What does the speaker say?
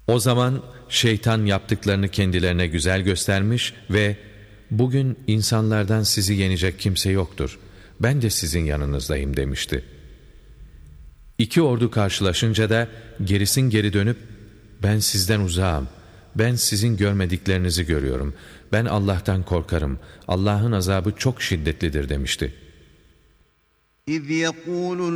O zaman şeytan yaptıklarını kendilerine güzel göstermiş ve bugün insanlardan sizi yenecek kimse yoktur. Ben de sizin yanınızdayım demişti. İki ordu karşılaşınca da gerisin geri dönüp ben sizden uzağım. Ben sizin görmediklerinizi görüyorum. Ben Allah'tan korkarım. Allah'ın azabı çok şiddetlidir demişti. İz yekûlul